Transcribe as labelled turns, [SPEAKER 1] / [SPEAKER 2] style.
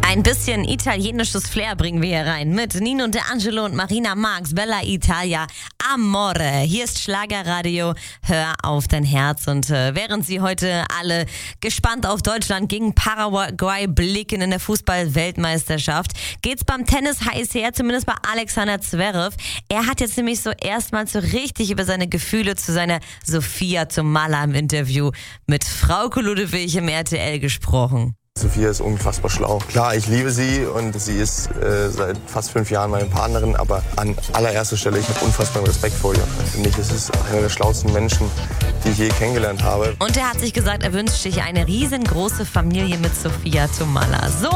[SPEAKER 1] Ein bisschen italienisches Flair bringen wir hier rein mit Nino D'Angelo und Marina Marx, Bella Italia, Amore. Hier ist Schlagerradio, hör auf dein Herz. Und während sie heute alle gespannt auf Deutschland gegen Paraguay blicken in der Fußball-Weltmeisterschaft, geht's beim Tennis heiß her, zumindest bei Alexander Zverev. Er hat jetzt nämlich so erstmals so richtig über seine Gefühle zu seiner Sophia Tomalla im Interview mit Frauke Ludewig im RTL gesprochen.
[SPEAKER 2] Sophia ist unfassbar schlau. Klar, ich liebe sie und sie ist seit fast 5 Jahren meine Partnerin, aber an allererster Stelle, ich habe unfassbaren Respekt vor ihr. Für mich ist es einer der schlauesten Menschen, die ich je kennengelernt habe.
[SPEAKER 1] Und er hat sich gesagt, er wünscht sich eine riesengroße Familie mit Sophia Tomalla. So